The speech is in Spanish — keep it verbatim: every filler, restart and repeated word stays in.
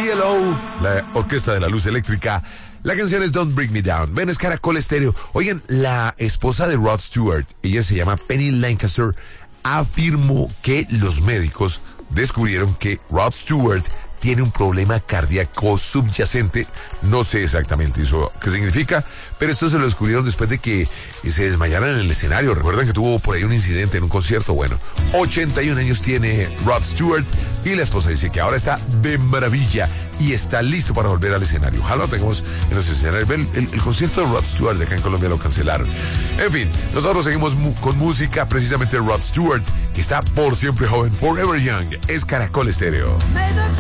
E L O, la Orquesta de la Luz Eléctrica. La canción es Don't Bring Me Down. Ven, es Caracol Estéreo. Oigan, la esposa de Rod Stewart, ella se llama Penny Lancaster, afirmó que los médicos descubrieron que Rod Stewart tiene un problema cardíaco subyacente. No sé exactamente eso qué significa, pero esto se lo descubrieron después de que se desmayaran en el escenario. Recuerdan que tuvo por ahí un incidente en un concierto. Bueno, ochenta y un años tiene Rod Stewart y la esposa dice que ahora está de maravilla y está listo para volver al escenario. Ojalá lo tengamos en los escenarios. El, el, el concierto de Rod Stewart de acá en Colombia lo cancelaron. En fin, nosotros seguimos mu- con música, precisamente Rod Stewart, que está por siempre joven, forever young. Es Caracol Estéreo.